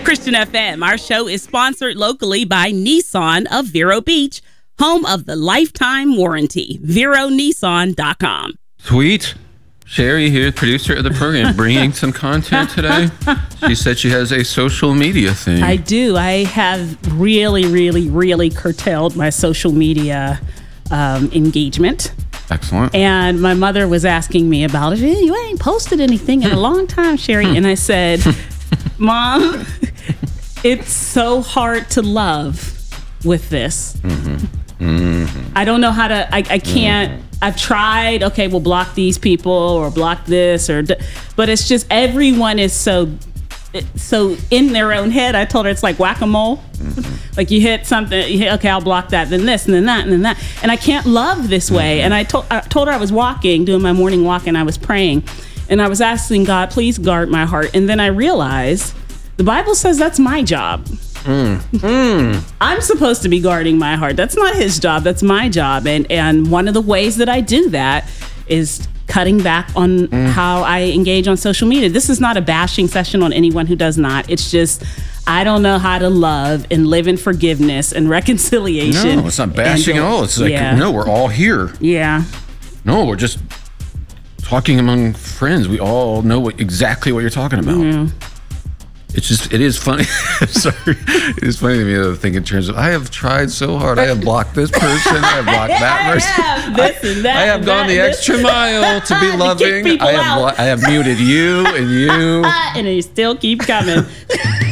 Christian FM. Our show is sponsored locally by Nissan of Vero Beach, home of the lifetime warranty. VeroNissan.com. Sweet. Sherry here, producer of the program, bringing some content today. She said she has a social media thing. I do. I have really curtailed my social media engagement. Excellent. And my mother was asking me about it. Hey, you ain't posted anything in a long time, Sherry. And I said, Mom, it's so hard to love with this. I don't know how to, I can't, I've tried, okay, we'll block these people or block this, but it's just everyone is so in their own head. I told her it's like whack-a-mole. Like you hit something, okay, I'll block that, then this, and then that, and then that. And I can't love this way. And I told her I was walking, doing my morning walk, and I was praying. And I was asking God, please guard my heart. And then I realized the Bible says that's my job. I'm supposed to be guarding my heart. That's not his job. That's my job. And one of the ways that I do that is cutting back on how I engage on social media. This is not a bashing session on anyone who does not. It's just, I don't know how to love and live in forgiveness and reconciliation. No, it's not bashing at all. It's like, no, we're all here. Yeah. No, we're just talking among friends. We all know exactly what you're talking about. Yeah. It is funny. Sorry. It is funny to me to think in terms of, I have tried so hard. I have blocked this person. I have blocked that person. I have gone the extra mile to be loving. I have muted you and you. And you still keep coming.